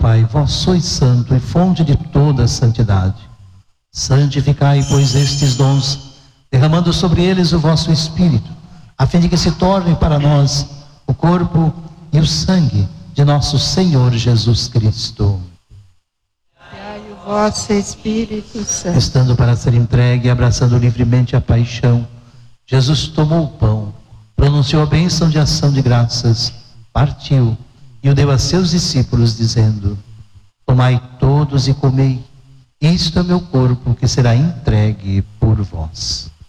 Pai, vós sois santo e fonte de toda a santidade. Santificai, pois, estes dons, derramando sobre eles o vosso Espírito, a fim de que se tornem para nós o corpo e o sangue de nosso Senhor Jesus Cristo. Enviai o vosso Espírito Santo. Estando para ser entregue e abraçando livremente a paixão, Jesus tomou o pão, pronunciou a bênção de ação de graças, partiu e o deu a seus discípulos, dizendo: tomai todos e comei, isto é meu corpo que será entregue por vós.